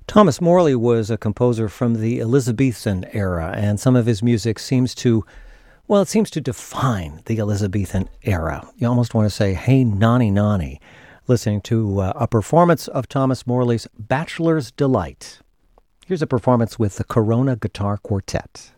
Thomas Morley was a composer from the Elizabethan era, and some of his music seems to define the Elizabethan era. You almost want to say, hey, nani nani, listening to a performance of Thomas Morley's Bachelor's Delight. Here's a performance with the Corona Guitar Quartet.